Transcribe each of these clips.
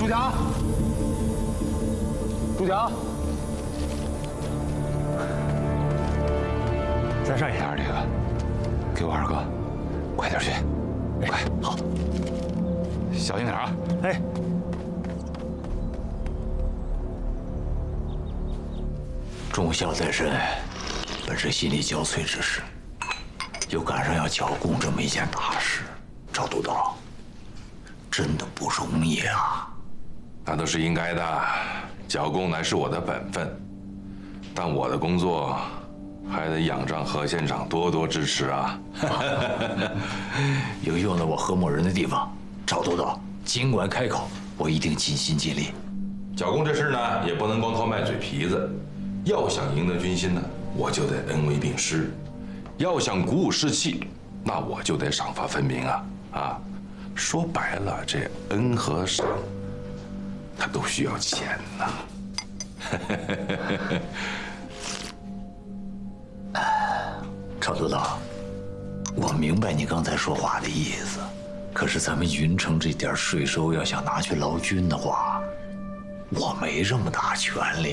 长，部长，在上爷。 哪儿这个？给我2个，快点去，快！好，小心点啊！ 哎。 忠孝在身，本是心力交瘁之事，又赶上要剿共这么一件大事，赵督导，真的不容易啊！ 那都是应该的，剿共乃是我的本分，但我的工作还得仰仗何县长多多支持啊！ 有用到我何某人的地方，赵督导尽管开口，我一定尽心尽力。 剿共这事呢，也不能光靠卖嘴皮子。 要想赢得军心呢，我就得恩威并施；要想鼓舞士气，那我就得赏罚分明啊！啊，说白了，这恩和赏，它都需要钱呐。 赵督导，我明白你刚才说话的意思，可是咱们云城这点税收要想拿去劳军的话，我没这么大权力。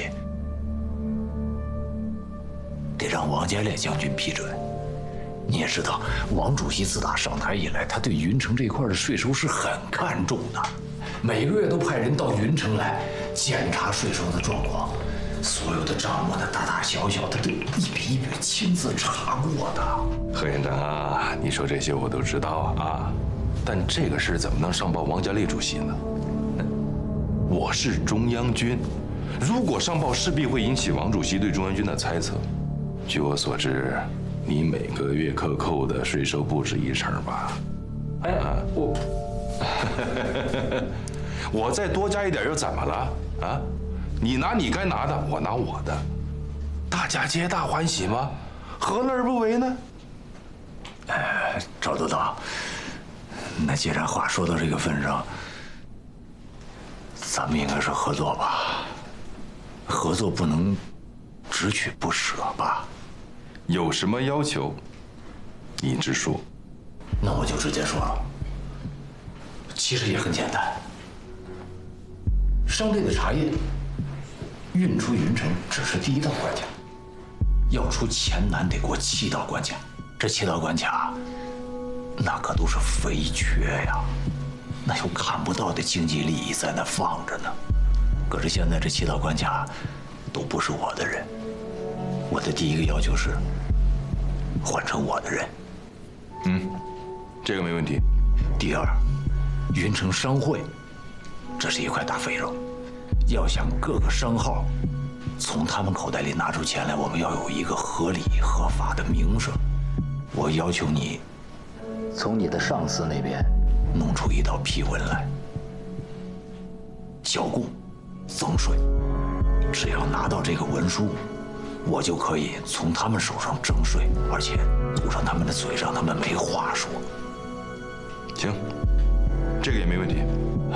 得让王家烈将军批准。你也知道，王主席自打上台以来，他对云城这块的税收是很看重的，每个月都派人到云城来检查税收的状况，所有的账目的大大小小，他都一笔一笔亲自查过的。 何县长啊，你说这些我都知道啊，但这个事怎么能上报王家烈主席呢？我是中央军，如果上报，势必会引起王主席对中央军的猜测。 据我所知，你每个月克扣的税收不止1成吧？哎，我再多加一点又怎么了？啊，你拿你该拿的，我拿我的，大家皆大欢喜吗？何乐而不为呢？ 赵督导，那既然话说到这个份上，咱们应该是合作吧？合作不能只取不舍吧？ 有什么要求，你直说。 那我就直接说了。其实也很简单，商队的茶叶运出云城只是第1道关卡，要出黔南得过7道关卡。这7道关卡，那可都是肥缺呀，那有看不到的经济利益在那放着呢。可是现在这7道关卡都不是我的人。 我的第1个要求是换成我的人， 这个没问题。 第2，云城商会，这是一块大肥肉，要想各个商号从他们口袋里拿出钱来，我们要有一个合理合法的名声。我要求你从你的上司那边弄出一道批文来，剿共、增税，只要拿到这个文书。 我就可以从他们手上征税，而且堵上他们的嘴，让他们没话说。 行，这个也没问题。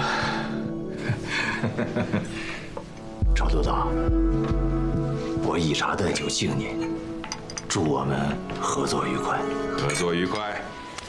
赵督导，我以茶代酒敬您，祝我们合作愉快。 合作愉快。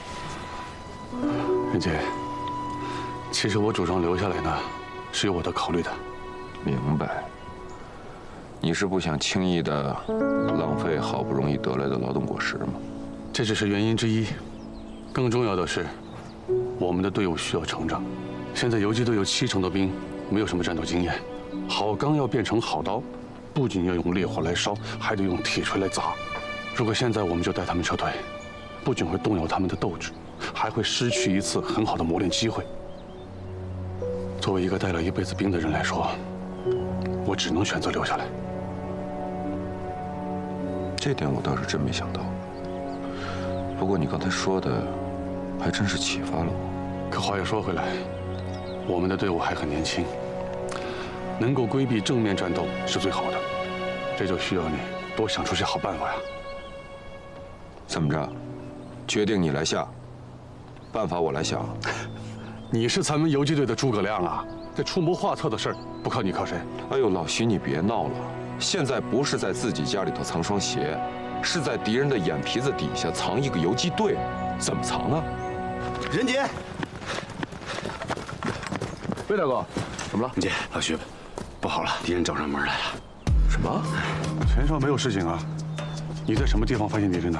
任杰，其实我主张留下来呢，是有我的考虑的。 明白。 你是不想轻易的浪费好不容易得来的劳动果实吗？ 这只是原因之一，更重要的是，我们的队伍需要成长。现在游击队有70%的兵没有什么战斗经验，好钢要变成好刀，不仅要用烈火来烧，还得用铁锤来砸。如果现在我们就带他们撤退，不仅会动摇他们的斗志，还会失去一次很好的磨练机会。作为一个带了一辈子兵的人来说，我只能选择留下来。 这点我倒是真没想到。不过你刚才说的，还真是启发了我。 可话又说回来，我们的队伍还很年轻，能够规避正面战斗是最好的。这就需要你多想出些好办法呀。 这么着，决定你来下，办法我来想。 你是咱们游击队的诸葛亮啊，这出谋划策的事儿不靠你靠谁？ 哎呦，老徐你别闹了。 现在不是在自己家里头藏双鞋，是在敌人的眼皮子底下藏一个游击队，怎么藏啊？ 任杰，魏大哥， 怎么了？ 姐，老徐，不好了，敌人找上门来了。 什么？ 前哨没有示警啊？你在什么地方发现敌人的？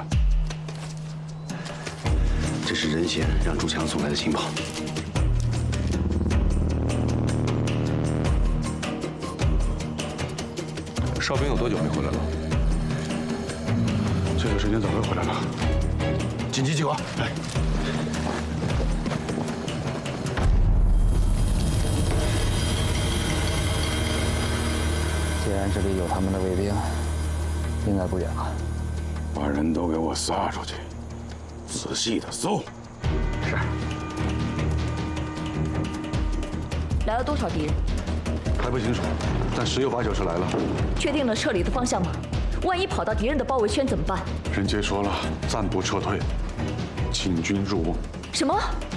这是任贤让朱强送来的情报。 哨兵有多久没回来了？ 这个时间早就回来了。 紧急集合！ 来。 既然这里有他们的卫兵，应该不远了。 把人都给我撒出去，仔细的搜。 是。 来了多少敌人？ 还不清楚，但十有八九是来了。 确定了撤离的方向吗？万一跑到敌人的包围圈怎么办？ 人杰说了，暂不撤退，请军入瓮。 什么？